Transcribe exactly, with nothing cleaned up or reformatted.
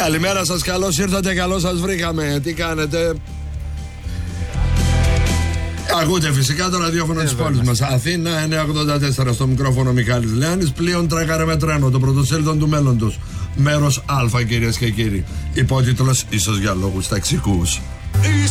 Καλημέρα σας, καλώς ήρθατε, καλώς σας βρήκαμε. Τι κάνετε? Ακούτε φυσικά το ραδιόφωνο της πόλης μας. Αθήνα εννιακόσια ογδόντα τέσσερα, στο μικρόφωνο Μιχάλης Λεάνης. Πλοίον τρέκαρε με τρένο, το πρωτοσέλιδο του μέλλοντος. Μέρος Α, κυρίες και κύριοι. Υπότιτλος ίσως για λόγους ταξικούς.